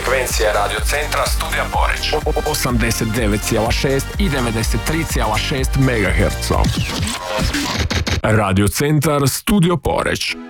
frekvencija Radio Centra Studija Poreć. 89,6 i 93,6 MHz. Radio Centar Studio Poreć.